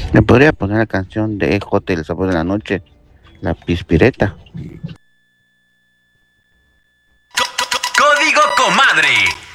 Me podría poner la canción de EJ, El Sabor de la Noche, La Pispireta. Código Comadre.